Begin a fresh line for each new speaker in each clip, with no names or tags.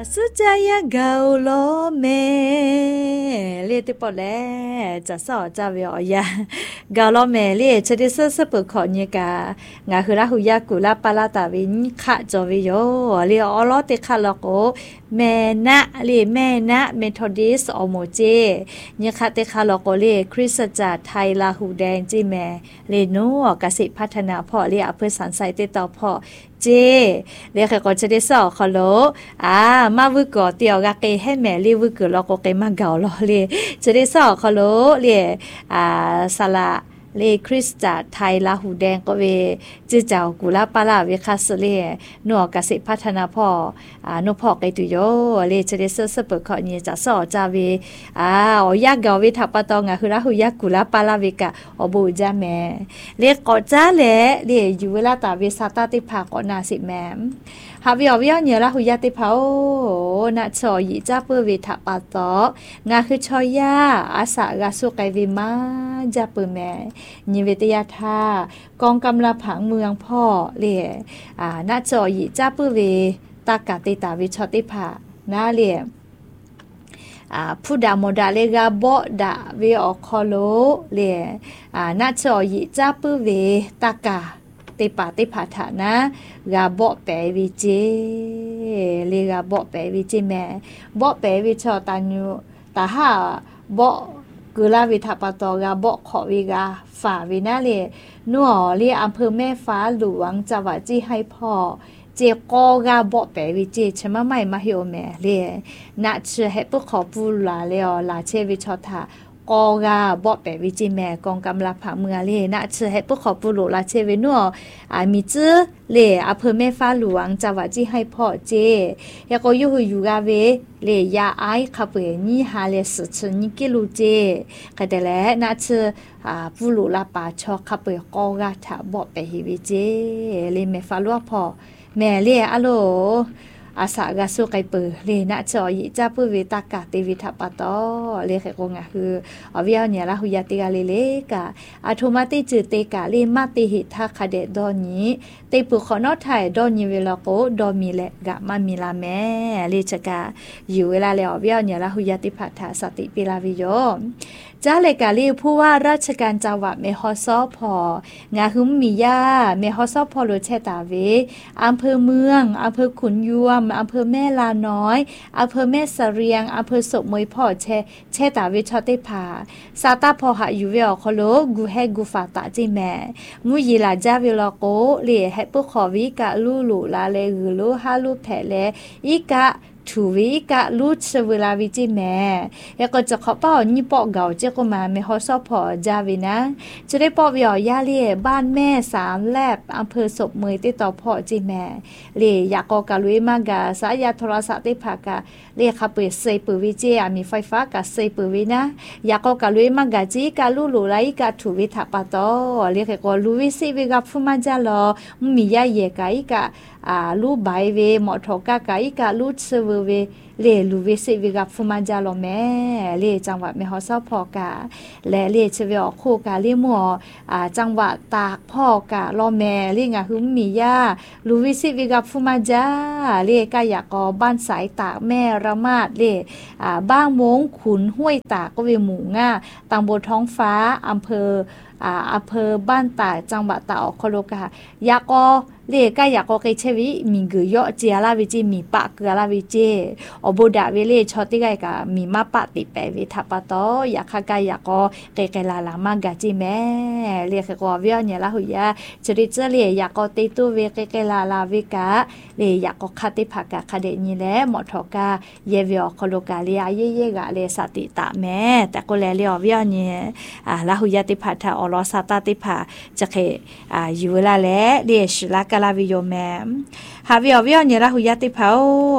สุจายะเกาโลเมเรียติปอแลจะสอจะเวียอยาเกาโลเมเรียชดิสสปุขอเนี่ยกางาคือละหุยากุลาปาลาตาวินขะจอวิโยเรียอลอติคาลโกแม่นะเรียแม่นะเมทอดิสอโมเจเนี่ยคะติคาลโกเรียคริสตจักรไทยลาหูแดงจิแม่เรโนกสิพัฒนาพ่อเรียอำเภอสันไซติต่อพ่อเจเรียกก็จะได้สอขอโลมาวุกอเตียวกะเกให้แม่รีวุกอลอกเกมาเกาลอเลยจะได้สอขอโลเรียสละเลคริสตจักรไทยลาหูแดงก็เวจื้อเจ้ากุลาปาลาเวคัสเลหนัวกสิพัฒนาพ่อนพ่อไกตุโยเลจะได้เสเปิดขอเนี่ยจะสอจาเวอยากเกาเวทับปะตองคือลาหูยากุลาปาลาเวกะอบูจาแม่เลกอจ้าแลเลอยู่เวลาตาเวสาตาติภากอนาสิแม่หาวิอวิญญาณละหุยาติภาโอนะชอยิจ้าเปเวทับปะตองาคือชอยาอาสากาสุไกวิมาจาเปแม่นิเวตยาธากองกำลังผังเมืองพ่อเล่นาจอยิจ้าปื้อเวตากาติตาวิชอติภานาเล่ผู้ดาโมดาเลกาโบดาเวอคอโลเล่นาจอยิจ้าปื้อเวตากาติปาติภาฐานะกาโบแปวิเจเลกาโบแปวิเจแม่โบแปวิชอตานูตาหาโบกุลาวิทัปตอกาบอกขอวิกาฝ่าวินาเลนัวเรียอำเภอแม่ฟ้าหลวงจังหวัดจีให้พ่อเจกอกาบอกแปวิเจชมะไม่มาเฮียวแม่เรียนัดเชื่อให้พวกขอปูลาเลอลาเชวิชอทากอกาบอกแปวิจิแม่กองกำลังผักเมืองเลนัดเชื่อให้พวกขอปูโลลาเชวินัวมีจื้อเลอำเภอแม่ฟ้าหลวงจังหวัดจีให้พ่อเจยาก็อยู่อยู่กาเวเลยาไอขับเวนี่หาเลสุดนี่กิลูเจก็แต่แล้วน่าเชื่อผู้หลุลาป่าชอขับเวกอกาถาบอกไปฮิวิเจเลยแม่ฟ้าลวกพอแม่เรียอะโลอาสากาสุไกเปเลนะจอยิจ้าปุเวตากาเตวิทัปปะตอเลเขกงะคืออวิญญาณละหุยติกาเลกะอาโทมาติจืเตกาเลมาติหิทาคเดดอนี้เตปุขอนอไทยดอนิเวลโกดอมีเลกะมามีลาแม่เลจกาอยู่เวลาแล้วอวิญญาณละหุยติภัทธาสติปิลาวิโยจ้าเลกาลีผู้ว่าราชการจังหวัดเมฮอซอพองาหุมมียาเมฮอซอพอโลเชตาเวอำเภอเมืองอำเภอขุนยวมอำเภอแม่ลาน้อยอำเภอแม่เสรียงอำเภอศพมวยพ่อเชตาเวชอเตพาซาตาพอหะอยู่เวอคโลกูให้กูฟาตาจิแม่มุยีลาจาเวลโกเลให้ปุขอวิกะลูลูลาเลหือลูฮาลูแผเลอีกะถูวิกะลูชเวลาวิจิแม่แล้วก็จะขอป้อนี่ปอเก่าเจ้าก็มาไม่ฮอซอพอจาวินะจะได้ปอวิอยาเล่บ้านแม่3แลบอำเภอศพเมยติดต่อพ่อจิแม่เล่อยากกะลุยมากะสายาโทรศัพท์ติภากะเล่ขับเปิดเซปืวิเจมีไฟฟ้ากะเซปืวินะอยากกะลุยมากะจีกะลูลูไลกะถูวิทัปะตอเล่ก็ลุวิสิวิกะฟุมาจาลอมียาเยกะอีกะลูใบเวหมอทอกะกะอีกะลูเซเวเลลูวิสิวิกับฟุมาจาโลแม่เลจังหวัดแม่ฮอซอพอกะและเลเชเวอโคกะเลมัวจังหวัดตากพ่อกะลอแม่เลงะหึมมียาลูวิสิวิกับฟุมาจาเลกะยากอบ้านสายตากแม่ระมาดเลบ้างมงขุนห้วยตากก็เวหมู่ง่าตำบลท้องฟ้าอำเภอบ้านตากจังหวัดตากอคโลกะยากอเลกะยากอเกเชวิมีกึยอเจียลาวิจิมีปะเกลาวิเจอโบดาเวเลชอติไกกะมีมาปะติแปวิทัปะตอยาคากายากอเกเกลาลามากะจิแม่เรียกกอเวียเนี่ยละหุยาจริจเลยากอติตุเวเกเกลาลาวิกะเลยากอคาติภากะคเดนี่แลหมอทอกะเยเวอคโลกาเลียเยกะเลสติตะแม่แต่ก็แลเลียเวียเนี่ยละหุยาติภาทาอลอสาตาติภาจะเคอยู่เวลาแลเรียชลากะลาวิโยแม่หาเวียเนี่ยละหุยาติภา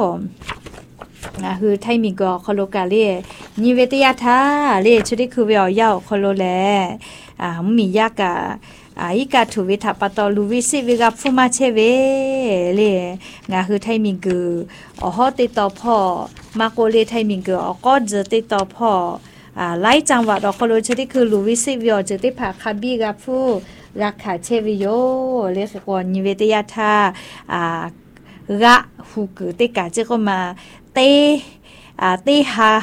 คือไทยมีก็คโลกาเล่นิเวตยาธาเล่ชุดที่คือเวียวยาวคโลแลมียากะอีกาถูวิทัปตอลูวิสิวิกับฟุมาเชเวเล่คือไทยมีก็ฮอติดต่อพ่อมาโกเลไทยมีก็ก็จะติดต่อพ่อไล่จังหวัดคโลชุดที่คือลูวิสิวิอจะติภาคาบีกับฟูราคาเชวิโยเล่ก่อนนิเวตยาธากะฮูกติกาเจก็มาเตเตหา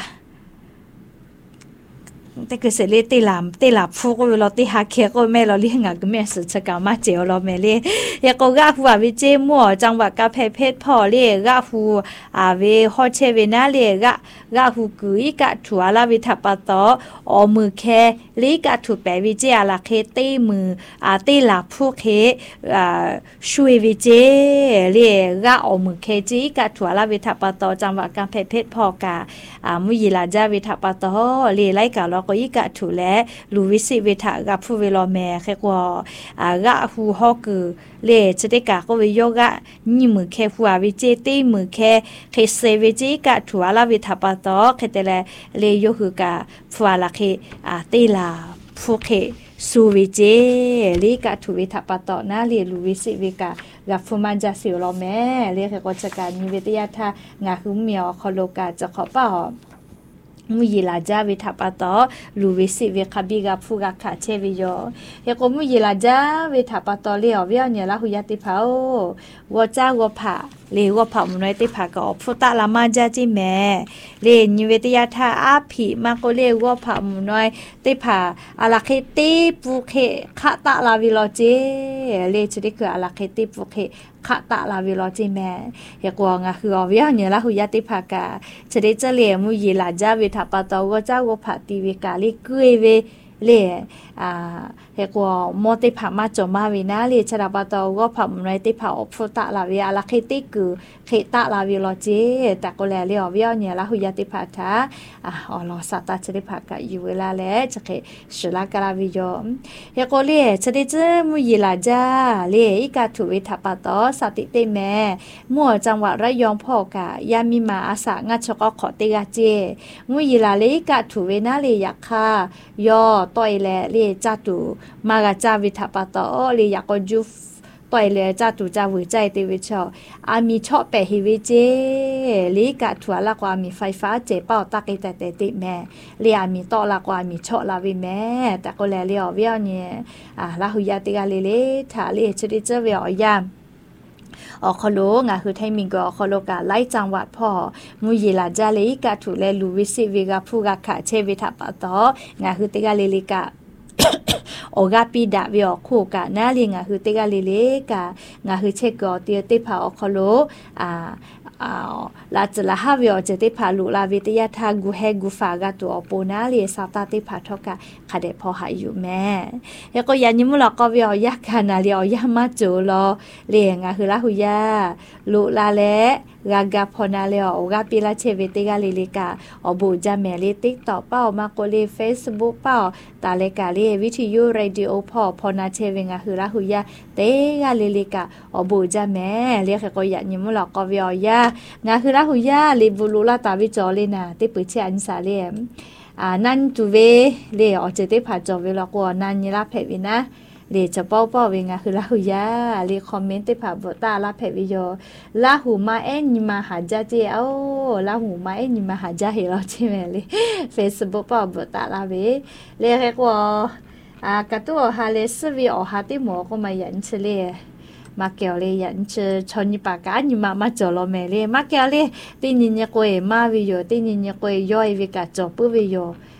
แต่คือเสลีตีหลามตีหลับฟูก็เวลาตีหาเคียก็แม่เราเลี้ยงก็แม่สุดจะกามาเจียวเราแม่เลี้ยยาก็กาหัววิเจมั่วจังหวัดกาเพชรพ่อเลี้ยกาหัวเวฮอเชเวนาเลี้ยกาหัวกุยกาถัวลาวิทัปตออมือแค่ลีกาถูแปวิเจอาลาเคตีมือตีหลับฟูเคช่วยวิเจเลี้ยกาอมือแค่จีกาถัวลาวิทัปตอจังหวัดกาเพชรพ่อกามุยลาจาวิทัปตอเลี้ยไล่กาก็อีกะถูและลูวิสิเวทะกับผู้เวลาแม่แค่กว่ากะหูฮอกเลจะได้กะก็วิโยกะนี่มือแค่ผู้อาวิเจตีมือแค่เคเซเวจิกะถูอาลาวิทัปตอแค่แต่ละเลโยคือกะผู้อาลาเคตีลาผู้เคสูวิเจลีกะถูวิทัปตอนะเลลูวิสิเวกะกับผู้มันจะสิวเราแม่เรียกก็จะการมีวิทยาท่างาคือเมียวคอโลกาจะขอเปล่ามุยลาจาวิทัปตอลูวิสิเวคบิกาฟูกาคาเชวิโยเฮโกมุยลาจาวิทัปตอเลียวเวียเนี่ยละหุยติภาวอจ้าวอผาเลวอผามุนอยติภากอฟุตะลามาจาจิแม่เลนิเวตยาทาอาภิมาโกเลวอผามุนอยติภาอาลาเคติปุเคคะตะลาวิโลเจเลจะได้คืออาลาเคติปุเคคะตะลาวิโลจิแม่เฮกวงะคืออเวียเนี่ยละหุยติภากาจะได้จะเลมุยลาจาวิทัปตอวอจ้าวอผาติเวกาลิกุยเวเลเฮกว่าโมติผามาจมาวินาเลชราปตอก็ผามุนอยติผาอฟุตะลาวิอาลาเคติคือเคตะลาวิโลเจแต่ก็แลเลียวเวียเนี่ยละหุยติผาทาอลอสตาจะได้ผากะอยู่เวลาแล้วจะเคชลากะลาวิโยเฮกเลจะได้เจมุยลาจาเลอีกาถุวิทัปตอสติเตแม่มั่วจังหวัดระยองพ่อกะยามีมาอาสางาชก็ขอติกาเจมุยลาเลกาถุเวนาเลยักค่ะยอต่อยแลเลจัตุมากะจาวิทัปตอเลอยากก็จูต่อยแลจัตุจาวิใจเตวิชอมีชอบแปะฮิวิเจลีกะถัวละกว่ามีไฟฟ้าเจเป้าตักแต่ติแม่เลมีต่อละกว่ามีชอลาวิแม่แต่ก็แลเลียวเวียเนี่ยละหุยาติกาเลถาเลชดิเจเวียยามคอโลงาคือไทมิงก็คอโลกาไล่จังหวัดพ่อมุยลาจาเลกาถูแลลูวิสิเวกาฟูกาคาเชวิทัปตองาคือติกาเลลิกาโอกาปีดาวิอคู่กะนาลิงาคือติกาเลเลกางาคือเชกอเตียติผาคอโลลาจละฮาวิอเจติผาลุลาวิทยาทากูเฮกูฟากาตัวโปนาเลซาตาติผาทอกะคาเดพอหาอยู่แม่แล้วก็ยานิมุลก็วิอยาคานาเลียยามาโจลอเลงาคือละหุยาลุลาเลกากาพอนาเลโอกาปีลาเชวิติกาเลลิกาบูจาแมเลติ๊กต่อเป้ามาโกเลเฟซบุ๊กเป้าตาเลกาเลวิทยุเรดิโอพอนาเชวิงาคือละหุยาเตกาเลลิกาบูจาแมเรียกก็ยานิมุลก็วิอยางาคือละหุยาลิบุลุลาตาวิจอเลนะติปุเชอันซาเลมนั่นจูเวเลอเจติผาจอเวลากว่านันยลาเพวินะเลจะเป้าเวงาคือละหุยาเลคอมเมนต์ติผาบตาลาเพวิโยลาหูมานิมาหาจาเจลาหูมานิมาหาจาเฮลใช่ไหมเลเฟซบุ๊กเป้าบตาลาเวเลเรียกว่ากระตัวฮาเลสวีอฮาติหมอก็มายันเชเลมาเกี่ยวเลยยันเชชนิปากานิมาจอลเมเลมาเกี่ยวเลยตีนินยกวยมาวิโยตีนินยกวยย่อยวิกาจอปุวิโย